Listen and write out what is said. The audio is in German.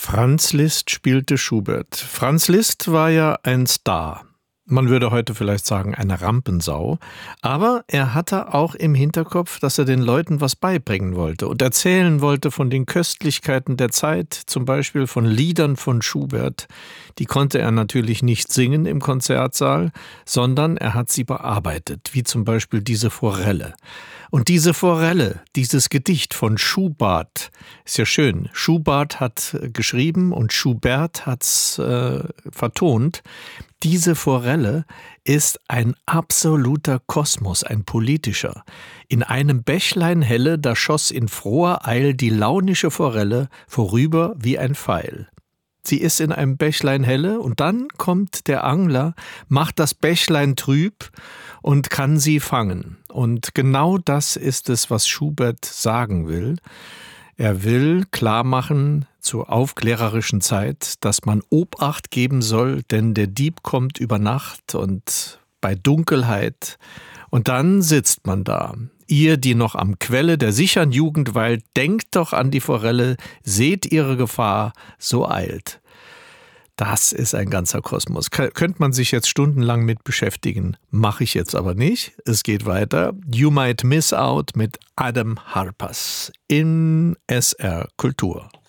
Franz Liszt spielte Schubert. Franz Liszt war ja ein Star. Man würde heute vielleicht sagen, eine Rampensau. Aber er hatte auch im Hinterkopf, dass er den Leuten was beibringen wollte und erzählen wollte von den Köstlichkeiten der Zeit, zum Beispiel von Liedern von Schubert. Die konnte er natürlich nicht singen im Konzertsaal, sondern er hat sie bearbeitet, wie zum Beispiel diese Forelle. Und diese Forelle, dieses Gedicht von Schubart, ist ja schön. Schubart hat geschrieben und Schubert hat's vertont. Diese Forelle ist ein absoluter Kosmos, ein politischer. In einem Bächlein helle, da schoss in froher Eil die launische Forelle vorüber wie ein Pfeil. Sie ist in einem Bächlein helle und dann kommt der Angler, macht das Bächlein trüb und kann sie fangen. Und genau das ist es, was Schubert sagen will. Er will klarmachen zur aufklärerischen Zeit, dass man Obacht geben soll, denn der Dieb kommt über Nacht und bei Dunkelheit. Und dann sitzt man da. Ihr, die noch am Quelle der sichern Jugend weilt, denkt doch an die Forelle, seht ihre Gefahr, so eilt. Das ist ein ganzer Kosmos. Könnte man sich jetzt stundenlang mit beschäftigen. Mache ich jetzt aber nicht. Es geht weiter. You Might Miss Out mit Adam Harpers in SR Kultur.